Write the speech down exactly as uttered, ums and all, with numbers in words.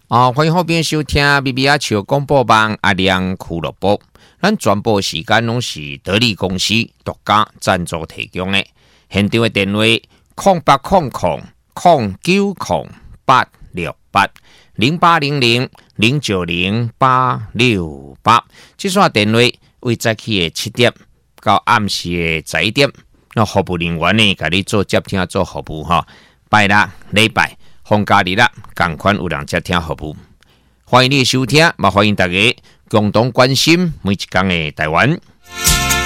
啊，欢迎后边收听 B B 阿球广播网阿亮俱乐部。咱转播时间拢是得力公司独家赞助提供的。现场的电话空八空空空九空八六八零八零零零九零八六八。这线电话为早起的七点到暗时的十一点，那服务人员呢，给你做接听做服务哈。拜六礼拜。放假日啦，赶快有人接听服务，欢迎你收听，也欢迎大家共同关心每一天的台湾。